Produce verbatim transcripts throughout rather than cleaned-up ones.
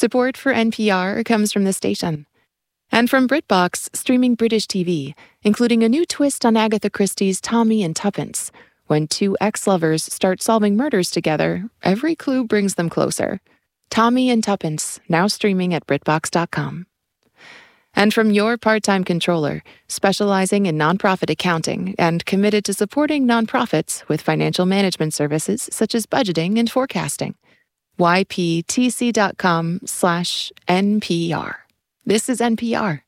Support for N P R comes from the station. And from BritBox, streaming British T V, including a new twist on Agatha Christie's Tommy and Tuppence. When two ex-lovers start solving murders together, every clue brings them closer. Tommy and Tuppence, now streaming at BritBox dot com. And from your part-time controller, specializing in nonprofit accounting and committed to supporting nonprofits with financial management services such as budgeting and forecasting. Y P T C dot com slash N P R. This is N P R.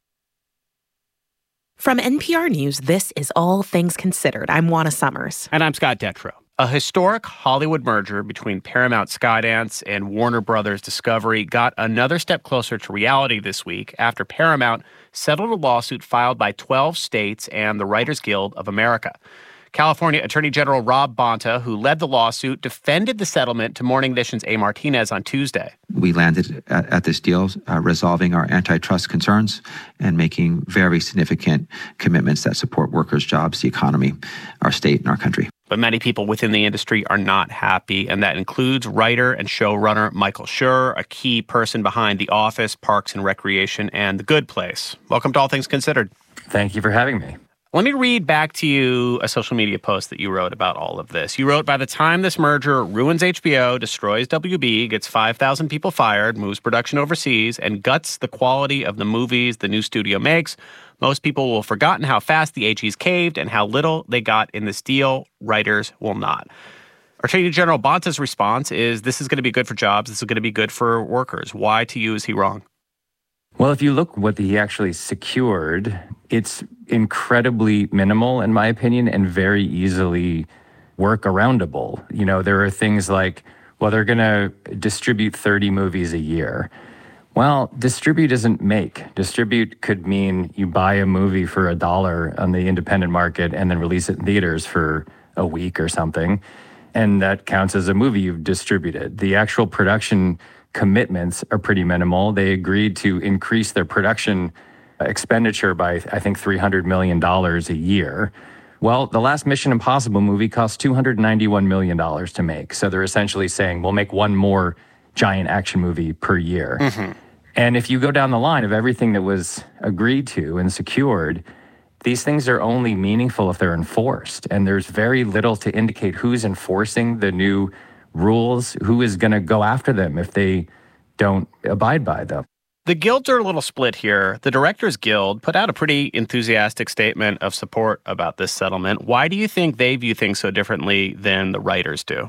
From N P R News, this is All Things Considered. I'm Juana Summers. And I'm Scott Detrow. A historic Hollywood merger between Paramount Skydance and Warner Brothers Discovery got another step closer to reality this week after Paramount settled a lawsuit filed by twelve states and the Writers Guild of America. California Attorney General Rob Bonta, who led the lawsuit, defended the settlement to Morning Edition's A. Martinez on Tuesday. We landed at, at this deal, uh, resolving our antitrust concerns and making very significant commitments that support workers' jobs, the economy, our state, and our country. But many people within the industry are not happy, and that includes writer and showrunner Michael Schur, a key person behind The Office, Parks and Recreation, and The Good Place. Welcome to All Things Considered. Thank you for having me. Let me read back to you a social media post that you wrote about all of this. You wrote, by the time this merger ruins H B O, destroys W B, gets five thousand people fired, moves production overseas, and guts the quality of the movies the new studio makes, most people will have forgotten how fast the A Gs caved and how little they got in this deal. Writers will not. Attorney General Bonta's response is, this is going to be good for jobs. This is going to be good for workers. Why, to you, is he wrong? Well, if you look what he actually secured, it's incredibly minimal, in my opinion, and very easily workaroundable. You know, there are things like, well, they're going to distribute thirty movies a year. Well, distribute doesn't make. Distribute could mean you buy a movie for a dollar on the independent market and then release it in theaters for a week or something. And that counts as a movie you've distributed. The actual production commitments are pretty minimal. They agreed to increase their production expenditure by, I think, three hundred million dollars a year. Well, the last Mission Impossible movie cost two hundred ninety-one million dollars to make. So they're essentially saying, we'll make one more giant action movie per year. Mm-hmm. And if you go down the line of everything that was agreed to and secured, these things are only meaningful if they're enforced. And there's very little to indicate who's enforcing the new rules, who is going to go after them if they don't abide by them. The guilds are a little split here. The Directors Guild put out a pretty enthusiastic statement of support about this settlement. Why do you think they view things so differently than the writers do?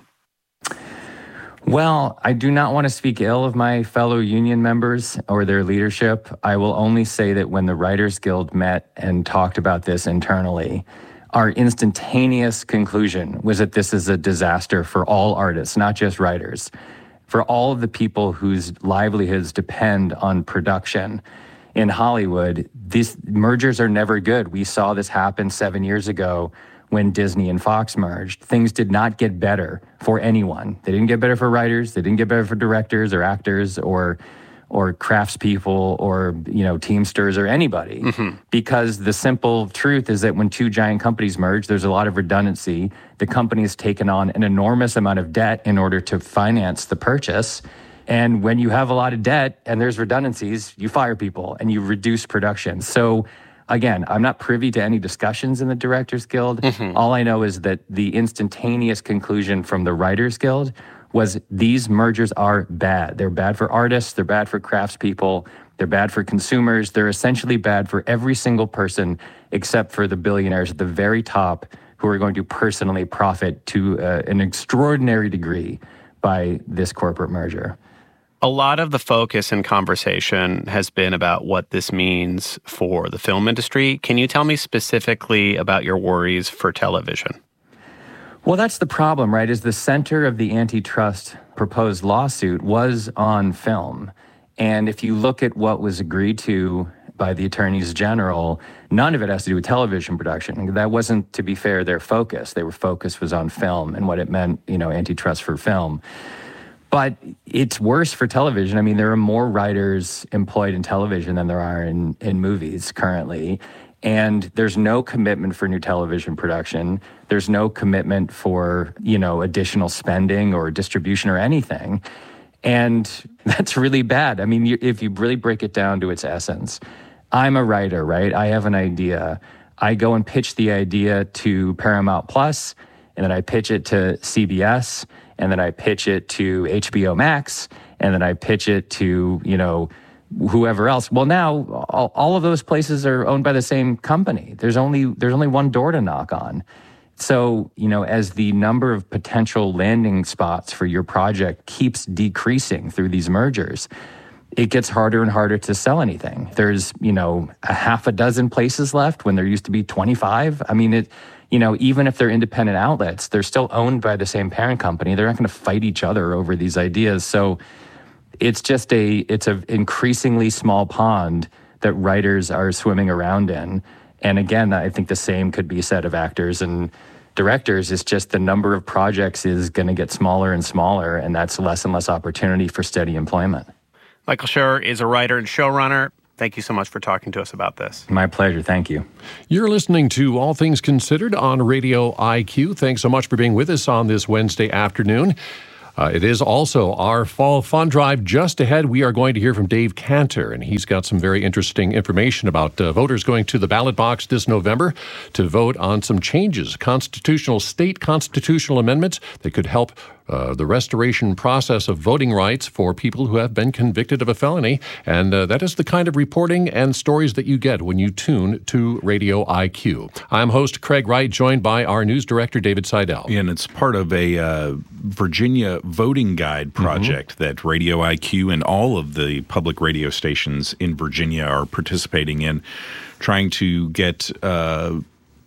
Well, I do not want to speak ill of my fellow union members or their leadership. I will only say that when the Writers Guild met and talked about this internally, our instantaneous conclusion was that this is a disaster for all artists, not just writers, for all of the people whose livelihoods depend on production. In Hollywood, these mergers are never good. We saw this happen seven years ago when Disney and Fox merged. Things did not get better for anyone. They didn't get better for writers. They didn't get better for directors or actors or or craftspeople or, you know, Teamsters or anybody. Mm-hmm. Because the simple truth is that when two giant companies merge, there's a lot of redundancy. The company has taken on an enormous amount of debt in order to finance the purchase. And when you have a lot of debt and there's redundancies, you fire people and you reduce production. So again, I'm not privy to any discussions in the Directors Guild. Mm-hmm. All I know is that the instantaneous conclusion from the Writers Guild was these mergers are bad. They're bad for artists, they're bad for craftspeople, they're bad for consumers, they're essentially bad for every single person except for the billionaires at the very top who are going to personally profit to uh, an extraordinary degree by this corporate merger. A lot of the focus and conversation has been about what this means for the film industry. Can you tell me specifically about your worries for television? Well, that's the problem, right? Is the center of the antitrust proposed lawsuit was on film. And if you look at what was agreed to by the attorneys general, none of it has to do with television production. That wasn't, to be fair, their focus. Their focus was on film and what it meant, you know, antitrust for film. But it's worse for television. I mean, there are more writers employed in television than there are in, in movies currently. And there's no commitment for new television production. There's no commitment for, you know, additional spending or distribution or anything. And that's really bad. I mean, you, if you really break it down to its essence, I'm a writer, right? I have an idea. I go and pitch the idea to Paramount Plus, and then I pitch it to C B S, and then I pitch it to H B O Max, and then I pitch it to, you know, whoever else. Well, now all, all of those places are owned by the same company. There's only there's only one door to knock on. So, you know, as the number of potential landing spots for your project keeps decreasing through these mergers, it gets harder and harder to sell anything. There's, you know, a half a dozen places left when there used to be twenty-five. I mean, it, you know, even if they're independent outlets, they're still owned by the same parent company. They're not going to fight each other over these ideas. So it's just a, it's an increasingly small pond that writers are swimming around in. And again, I think the same could be said of actors and directors. It's just the number of projects is going to get smaller and smaller, and that's less and less opportunity for steady employment. Michael Schur is a writer and showrunner. Thank you so much for talking to us about this. My pleasure. Thank you. You're listening to All Things Considered on Radio I Q. Thanks so much for being with us on this Wednesday afternoon. Uh, it is also our fall fun drive. Just ahead, we are going to hear from Dave Cantor, and he's got some very interesting information about uh, voters going to the ballot box this November to vote on some changes, constitutional, state constitutional amendments that could help Uh, the restoration process of voting rights for people who have been convicted of a felony. And uh, that is the kind of reporting and stories that you get when you tune to Radio I Q. I'm host Craig Wright, joined by our news director, David Seidel. And it's part of a uh, Virginia voting guide project mm-hmm. that Radio I Q and all of the public radio stations in Virginia are participating in, trying to get uh,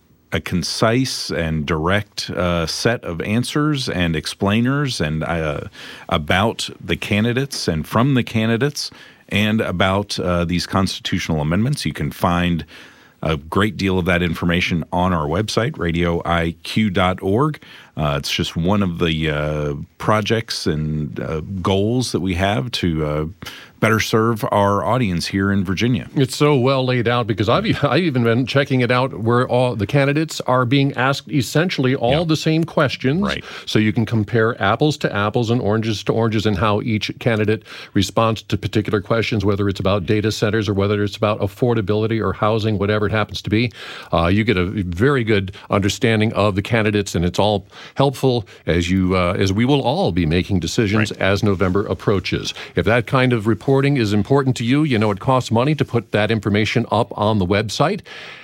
a concise and direct uh, set of answers and explainers and uh, about the candidates and from the candidates and about uh, these constitutional amendments. You can find a great deal of that information on our website, radio I Q dot org. Uh, it's just one of the uh, projects and uh, goals that we have to uh, better serve our audience here in Virginia. It's so well laid out because I've, I've even been checking it out where all the candidates are being asked essentially all yeah. the same questions. Right. So you can compare apples to apples and oranges to oranges and how each candidate responds to particular questions, whether it's about data centers or whether it's about affordability or housing, whatever it happens to be. Uh, you get a very good understanding of the candidates, and it's all helpful as you uh, as we will all be making decisions right. as November approaches. If that kind of reporting is important to you, you know it costs money to put that information up on the website.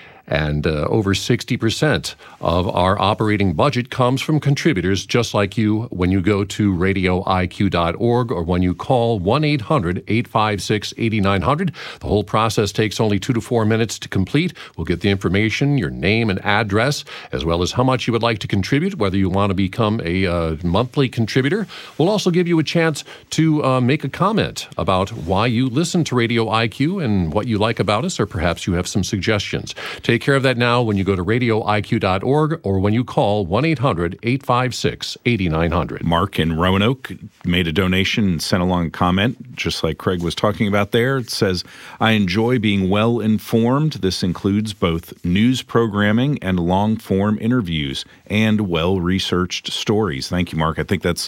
And uh, over sixty percent of our operating budget comes from contributors just like you when you go to radio I Q dot org or when you call one eight hundred eight five six eight nine zero zero. The whole process takes only two to four minutes to complete. We'll get the information, your name and address, as well as how much you would like to contribute, whether you want to become a uh, monthly contributor. We'll also give you a chance to uh, make a comment about why you listen to Radio I Q and what you like about us, or perhaps you have some suggestions. Take care of that now when you go to radio I Q dot org or when you call one eight hundred eight five six eight nine zero zero. Mark in Roanoke made a donation and sent along a comment, just like Craig was talking about there. It says, I enjoy being well informed. This includes both news programming and long-form interviews and well-researched stories. Thank you, Mark. I think that's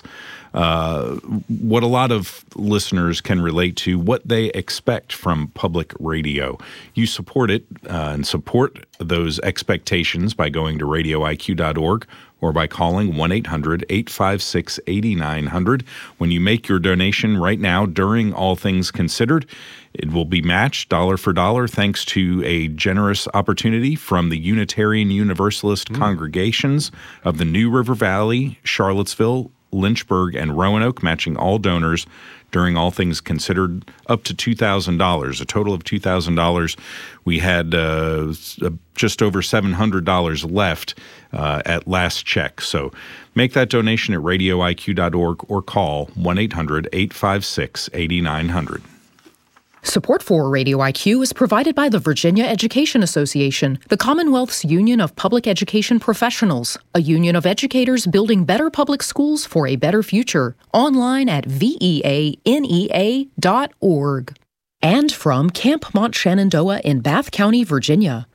Uh, what a lot of listeners can relate to, what they expect from public radio. You support it uh, and support those expectations by going to radio I Q dot org or by calling one eight hundred eight five six eight nine zero zero. When you make your donation right now during All Things Considered, it will be matched dollar for dollar thanks to a generous opportunity from the Unitarian Universalist mm. congregations of the New River Valley, Charlottesville, Lynchburg, and Roanoke, matching all donors during All Things Considered up to two thousand dollars, a total of two thousand dollars. We had uh, just over seven hundred dollars left uh, at last check. So make that donation at radio I Q dot org or call one eight hundred eight five six eight nine zero zero. Support for Radio I Q is provided by the Virginia Education Association, the Commonwealth's Union of Public Education Professionals, a union of educators building better public schools for a better future. Online at V E A N E A dot org. And from Camp Mont Shenandoah in Bath County, Virginia.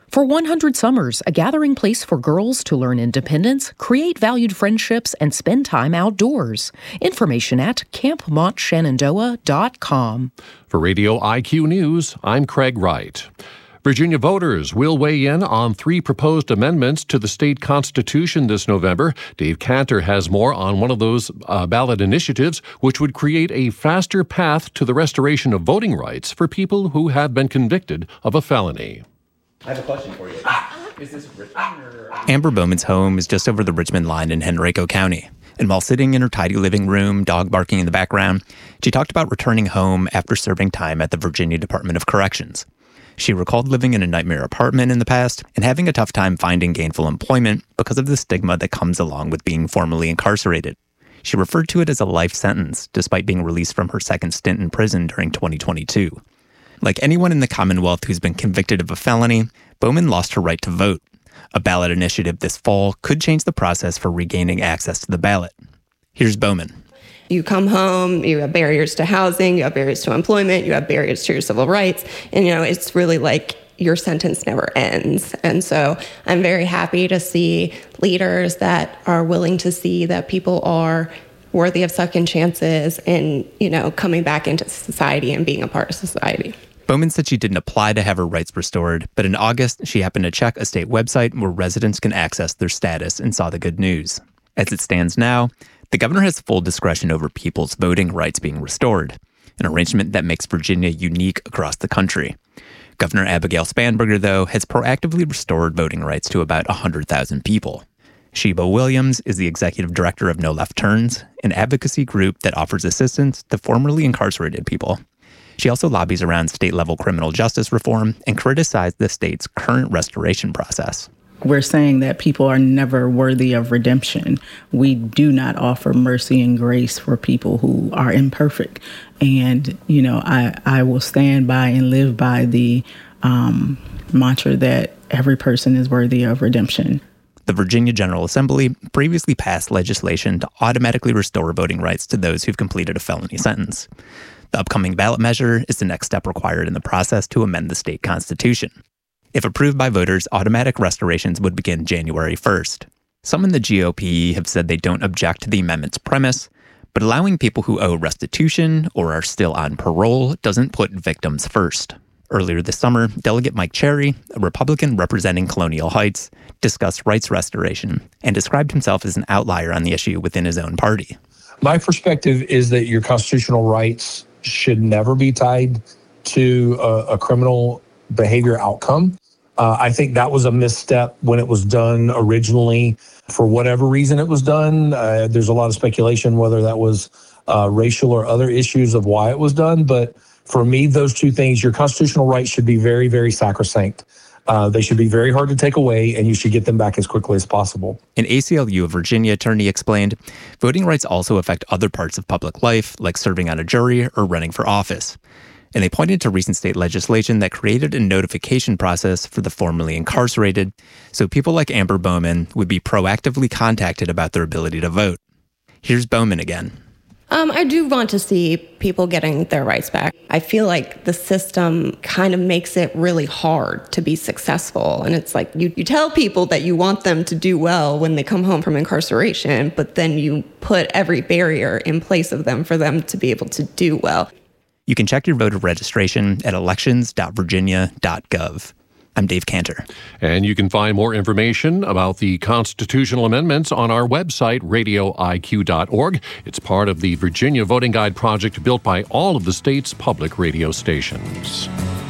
For one hundred Summers, a gathering place for girls to learn independence, create valued friendships, and spend time outdoors. Information at camp mont shenandoah dot com. For Radio I Q News, I'm Craig Wright. Virginia voters will weigh in on three proposed amendments to the state constitution this November. Dave Cantor has more on one of those uh, ballot initiatives, which would create a faster path to the restoration of voting rights for people who have been convicted of a felony. I have a question for you. Is this Richmond or... Amber Bowman's home is just over the Richmond line in Henrico County. And while sitting in her tidy living room, dog barking in the background, she talked about returning home after serving time at the Virginia Department of Corrections. She recalled living in a nightmare apartment in the past and having a tough time finding gainful employment because of the stigma that comes along with being formally incarcerated. She referred to it as a life sentence, despite being released from her second stint in prison during twenty twenty-two. Like anyone in the Commonwealth who's been convicted of a felony, Bowman lost her right to vote. A ballot initiative this fall could change the process for regaining access to the ballot. Here's Bowman. You come home, you have barriers to housing, you have barriers to employment, you have barriers to your civil rights, and you know, it's really like your sentence never ends. And so I'm very happy to see leaders that are willing to see that people are worthy of second chances and, you know, coming back into society and being a part of society. Bowman said she didn't apply to have her rights restored, but in August, she happened to check a state website where residents can access their status and saw the good news. As it stands now, the governor has full discretion over people's voting rights being restored, an arrangement that makes Virginia unique across the country. Governor Abigail Spanberger, though, has proactively restored voting rights to about one hundred thousand people. Sheba Williams is the executive director of No Left Turns, an advocacy group that offers assistance to formerly incarcerated people. She also lobbies around state-level criminal justice reform and criticized the state's current restoration process. We're saying that people are never worthy of redemption. We do not offer mercy and grace for people who are imperfect. And, you know, I, I will stand by and live by the um, mantra that every person is worthy of redemption. The Virginia General Assembly previously passed legislation to automatically restore voting rights to those who've completed a felony sentence. The upcoming ballot measure is the next step required in the process to amend the state constitution. If approved by voters, automatic restorations would begin January first. Some in the G O P have said they don't object to the amendment's premise, but allowing people who owe restitution or are still on parole doesn't put victims first. Earlier this summer, Delegate Mike Cherry, a Republican representing Colonial Heights, discussed rights restoration and described himself as an outlier on the issue within his own party. My perspective is that your constitutional rights should never be tied to a, a criminal behavior outcome. Uh, I think that was a misstep when it was done originally. For whatever reason it was done, uh, there's a lot of speculation whether that was uh, racial or other issues of why it was done. But for me, those two things, your constitutional rights should be very, very sacrosanct. Uh, they should be very hard to take away, and you should get them back as quickly as possible. An A C L U of Virginia attorney explained, voting rights also affect other parts of public life, like serving on a jury or running for office. And they pointed to recent state legislation that created a notification process for the formerly incarcerated, so people like Amber Bowman would be proactively contacted about their ability to vote. Here's Bowman again. Um, I do want to see people getting their rights back. I feel like the system kind of makes it really hard to be successful. And it's like you, you tell people that you want them to do well when they come home from incarceration, but then you put every barrier in place of them for them to be able to do well. You can check your voter registration at elections dot virginia dot gov. I'm Dave Cantor. And you can find more information about the constitutional amendments on our website, radio I Q dot org. It's part of the Virginia Voting Guide project built by all of the state's public radio stations.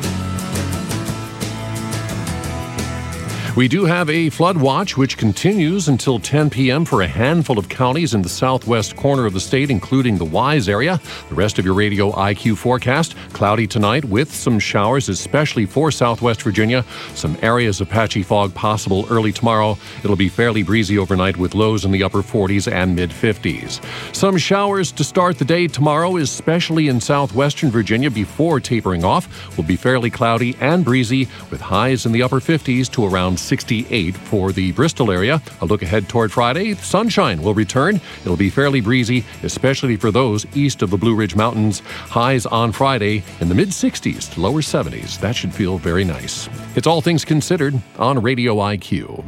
We do have a flood watch, which continues until ten p.m. for a handful of counties in the southwest corner of the state, including the Wise area. The rest of your Radio I Q forecast, cloudy tonight with some showers, especially for southwest Virginia. Some areas of patchy fog possible early tomorrow. It'll be fairly breezy overnight with lows in the upper forties and mid-fifties. Some showers to start the day tomorrow, especially in southwestern Virginia before tapering off. Will be fairly cloudy and breezy with highs in the upper fifties to around sixty-eight for the Bristol area. A look ahead toward Friday, sunshine will return. It'll be fairly breezy, especially for those east of the Blue Ridge Mountains. Highs on Friday in the mid-sixties to lower seventies. That should feel very nice. It's All Things Considered on Radio I Q.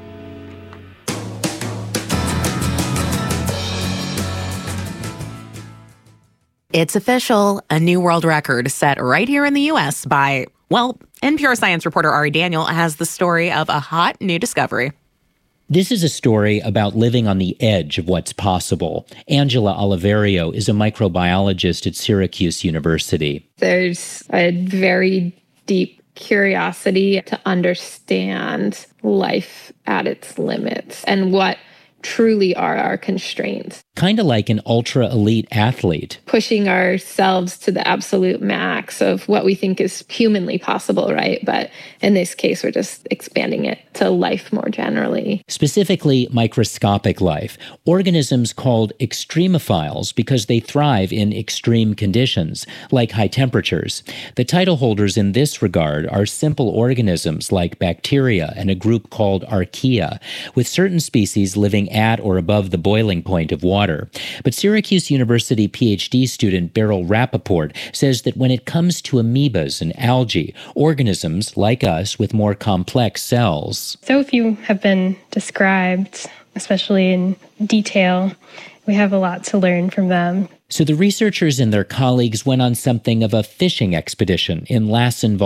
It's official. A new world record set right here in the U S by, well, N P R science reporter Ari Daniel has the story of a hot new discovery. This is a story about living on the edge of what's possible. Angela Oliverio is a microbiologist at Syracuse University. There's a very deep curiosity to understand life at its limits and what truly are our constraints. Kind of like an ultra-elite athlete. Pushing ourselves to the absolute max of what we think is humanly possible, right? But in this case, we're just expanding it to life more generally. Specifically, microscopic life. Organisms called extremophiles because they thrive in extreme conditions, like high temperatures. The title holders in this regard are simple organisms like bacteria and a group called archaea, with certain species living at or above the boiling point of water. But Syracuse University PhD student Beryl Rappaport says that when it comes to amoebas and algae, organisms like us with more complex cells. So few have been described, especially in detail. We have a lot to learn from them. So the researchers and their colleagues went on something of a fishing expedition in Lassen,